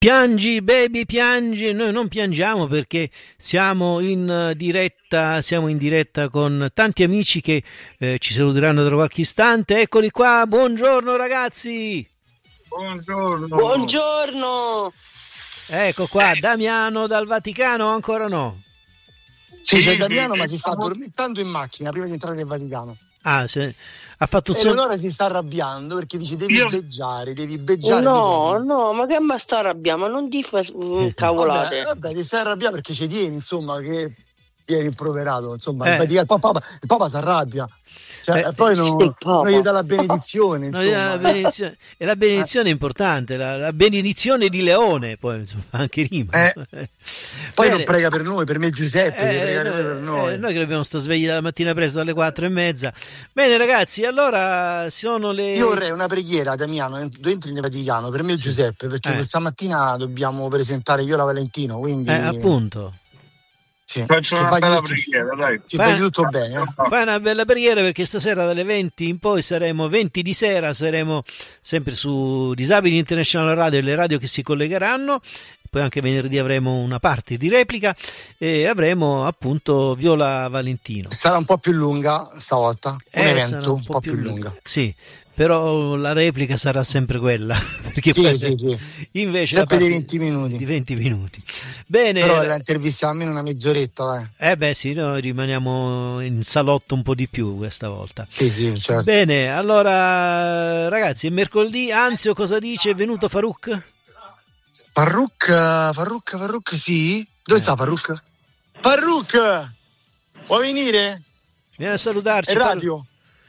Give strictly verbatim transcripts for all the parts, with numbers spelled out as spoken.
Piangi, baby, piangi. Noi non piangiamo perché siamo in diretta, siamo in diretta con tanti amici che eh, ci saluteranno tra qualche istante. Eccoli qua, buongiorno ragazzi. Buongiorno. Buongiorno. Ecco qua, Damiano dal Vaticano, ancora no? Sì, C'è sì, Damiano, sì, ma si sta siamo- addormentando in macchina prima di entrare nel Vaticano. Ah, se, ha fatto il E sonno. allora si sta arrabbiando perché dice devi Io- beggiare, devi beggiare. No, ti devi. no, ma che ma sta arrabbiando? Ma non ti fa mm, cavolate. Vabbè, vabbè, ti stai arrabbiando perché ci tieni, insomma, che vieni rimproverato, insomma, Eh. il Vaticano- il Papa, il Papa si arrabbia. Cioè, Eh, poi non, il Papa. non gli dà la benedizione, No, insomma. la benedizione, e la benedizione è importante, la, la benedizione di Leone, poi insomma, anche rima. Eh. Poi non Bene. prega per noi, per me Giuseppe, deve Eh, pregare noi, per noi. eh, noi che dobbiamo stare svegli dalla mattina presto alle quattro e mezza. Bene ragazzi, allora sono le... Io vorrei una preghiera, Damiano, tu entri nel Vaticano, per me Giuseppe, perché Eh. questa mattina dobbiamo presentare Viola Valentino, quindi Eh, appunto. sì, Faccio che una vada bella tutto- preghiera, dai. Ci Fai- vedi tutto bene. eh? Fai una bella preghiera perché stasera dalle venti in poi saremo, venti di sera, saremo sempre su Disabili International Radio e le radio che si collegheranno. Poi anche venerdì avremo una parte di replica e avremo appunto Viola Valentino. Sarà un po' più lunga stavolta, un Eh, sarà evento un po' più lunga. lunga. Sì, però la replica sarà sempre quella. Perché Sì, poi- sì, sì. Invece Sempre la di parte- venti minuti. di venti minuti. Bene. Però la intervista almeno una mezz'oretta, dai. Eh beh sì, noi rimaniamo in salotto un po' di più questa volta. Sì, sì, certo. Bene, allora ragazzi, è mercoledì. Anzio cosa dice? È venuto Farouk? Farruk, Farruk, Farruk, sì? Dove Eh. sta Farruk? Farruk! Vuoi venire? Vieni a salutarci. È radio.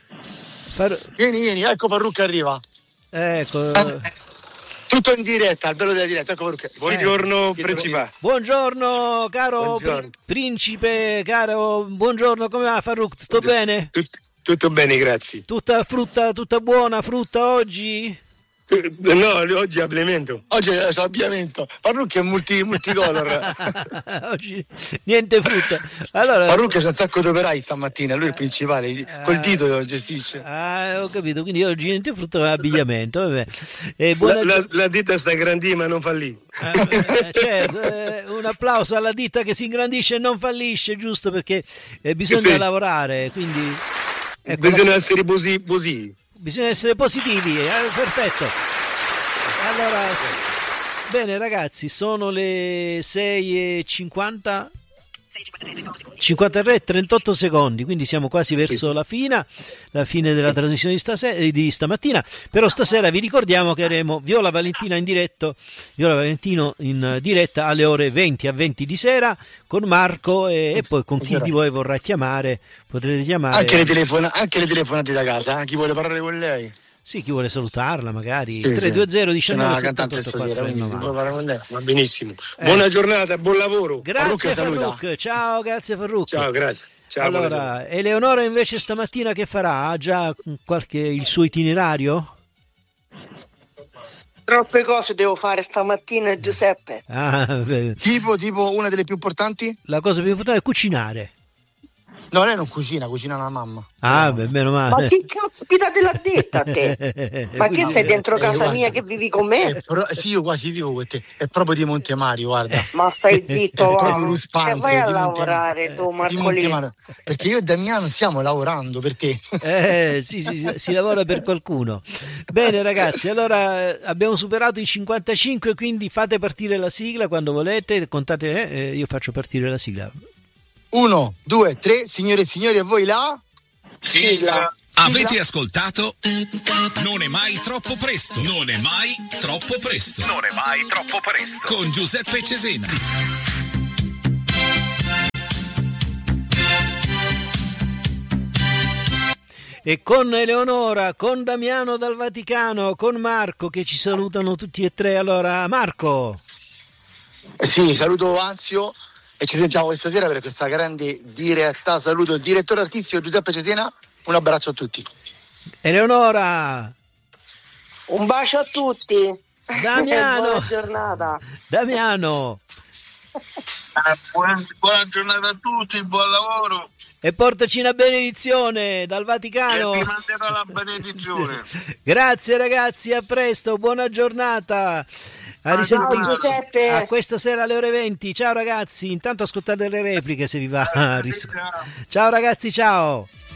Far- Vieni, vieni, ecco Farruk arriva. Ecco. Eh, Tutto in diretta, il bello della diretta, ecco Farruk. Buongiorno, Eh, principale. Buongiorno caro Buongiorno. pri- principe, caro, buongiorno, come va Farouk? Tutto bene? Tut- tutto bene, grazie. Tutta frutta, tutta buona frutta oggi? No, oggi abbigliamento. Oggi c'è l'abbigliamento. Farruk è multi, multicolor. Oggi niente frutta. Allora, Farruk c'è un sacco di operai stamattina, lui è il principale, col dito lo gestisce. ah, ho capito, quindi oggi niente frutta ma abbigliamento, vabbè. E La, buona la- la ditta sta grandì, ma non fa lì. Eh, certo, eh, un applauso alla ditta che si ingrandisce e non fallisce, giusto perché eh, bisogna Sì. lavorare, quindi ecco, Bisogna essere così, così. bisogna essere positivi, eh, perfetto. Allora, s- bene ragazzi, sono le sei e cinquanta, cinquantatré e trentotto secondi, quindi siamo quasi verso la fine, la fine della trasmissione di, stase- di stamattina, però stasera vi ricordiamo che avremo Viola Valentina in diretto, Viola Valentino in diretta alle ore venti a venti di sera con Marco e, e poi con chi di voi vorrà chiamare, potrete chiamare. Anche le, telefona- anche le telefonate da casa, eh? Chi vuole parlare con lei? Sì, chi vuole salutarla magari. Sì, tre due zero sì. C'è una diciannove cantante settantotto stasera, quindi si può quattrocentonovanta. parlare con lei. Va benissimo. Eh. Buona giornata, buon lavoro. Grazie Farruk saluta. Farruk, ciao, grazie Farruk. Ciao, grazie. Ciao, buona giornata. Allora, Eleonora invece stamattina che farà? Ha già qualche il suo itinerario? Troppe cose devo fare stamattina, Giuseppe. Ah, beh, Tipo, tipo una delle più importanti? la cosa più importante è cucinare. No, lei non cucina, cucina la mamma. Ah, beh, meno Ma male. che caspita te l'ha detta a te? Ma che Quindi- stai dentro Eh, casa guarda. mia che vivi con me? È pro- sì, io quasi vivo con te. È proprio di Montemario, guarda. Ma stai zitto, È proprio va. ruspante, E vai a di Monte- lavorare tu, Di Marcolino. Montemario. Perché io e Damiano stiamo lavorando per te. Eh, sì, sì, sì, si lavora per qualcuno. Bene ragazzi, allora eh, abbiamo superato i cinquantacinque, quindi fate partire la sigla quando volete, contate, eh, io faccio partire la sigla. Uno, due, tre, signore e signori, a voi là. Sigla. Avete ascoltato? Non è mai troppo presto. Non è mai troppo presto. Non è mai troppo presto. Con Giuseppe Cesena. E con Eleonora, con Damiano dal Vaticano, con Marco che ci salutano tutti e tre. Allora, Marco. Eh Sì, saluto Anzio e ci sentiamo questa sera per questa grande diretta. Saluto il direttore artistico Giuseppe Cesena. Un abbraccio a tutti. Eleonora. Un bacio a tutti. Damiano. Buona giornata. Damiano. Eh, buona, buona giornata a tutti, buon lavoro. E portaci una benedizione dal Vaticano. E vi manderò la benedizione. Grazie ragazzi, a presto, buona giornata. A risentirci. Ciao Giuseppe. A questa sera alle ore venti. Ciao ragazzi, intanto ascoltate le repliche se vi va. Ciao ragazzi, ciao.